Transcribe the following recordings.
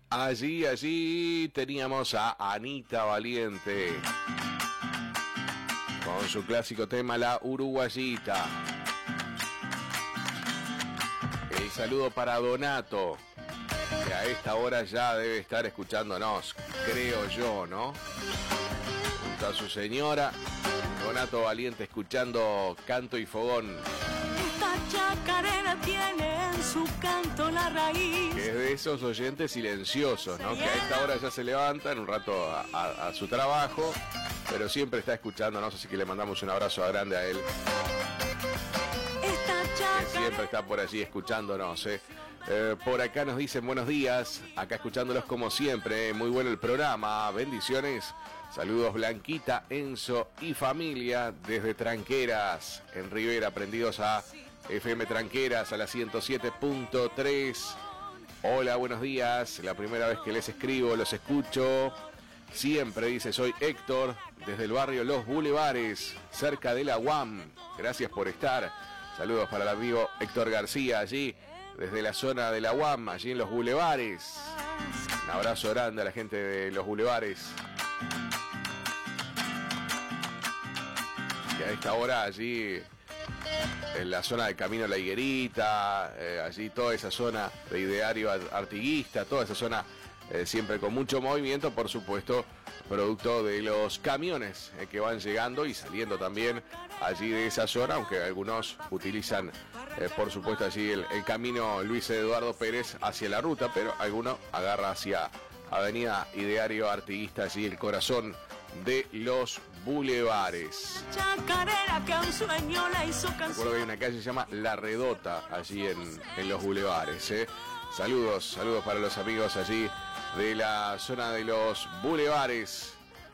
Allí teníamos a Anita Valiente con su clásico tema La Uruguayita. El saludo para Donato, que a esta hora ya debe estar escuchándonos, creo yo, ¿no? Junto a su señora, Donato Valiente escuchando Canto y Fogón. Esta chacarera tiene en su canto la raíz. Que es de esos oyentes silenciosos, ¿no? Que a esta hora ya se levantan un rato a su trabajo, pero siempre está escuchándonos, así que le mandamos un abrazo grande a él. Que siempre está por allí escuchándonos, por acá nos dicen buenos días, acá escuchándolos como siempre, muy bueno el programa, bendiciones. Saludos Blanquita, Enzo y familia desde Tranqueras, en Rivera, prendidos a FM Tranqueras a la 107.3. Hola, buenos días, la primera vez que les escribo, los escucho. Siempre, dice, soy Héctor, desde el barrio Los Bulevares, cerca de la UAM. Gracias por estar. Saludos para el amigo Héctor García, allí, desde la zona de la UAM, allí en Los Bulevares. Un abrazo grande a la gente de Los Bulevares. Y a esta hora allí, en la zona del Camino La Higuerita, allí toda esa zona de Ideario Artiguista, toda esa zona siempre con mucho movimiento, por supuesto, producto de los camiones que van llegando y saliendo también allí de esa zona, aunque algunos utilizan, por supuesto, allí el camino Luis Eduardo Pérez hacia la ruta, pero alguno agarra hacia Avenida Ideario Artiguista, allí el corazón de los bulevares. Chacarera que a un sueño la hizo canción. Recuerdo que hay una calle que se llama La Redota, allí en los bulevares. Saludos para los amigos allí de la zona de los bulevares,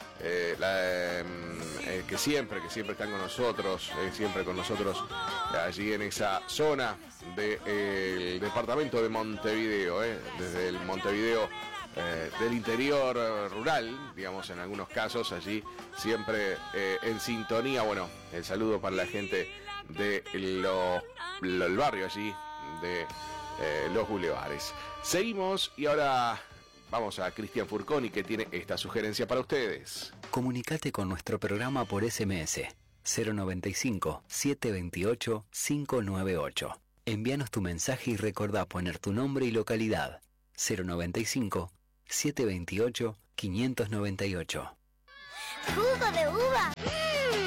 que siempre están con nosotros, siempre con nosotros allí en esa zona del departamento de Montevideo, desde el Montevideo del interior rural, digamos, en algunos casos, allí siempre en sintonía. Bueno, el saludo para la gente de el barrio allí de los bulevares. Seguimos y ahora vamos a Cristian Furconi, que tiene esta sugerencia para ustedes. Comunicate con nuestro programa por SMS 095-728-598. Envíanos tu mensaje y recordá poner tu nombre y localidad. 095-728-598. ¡Jugo de uva!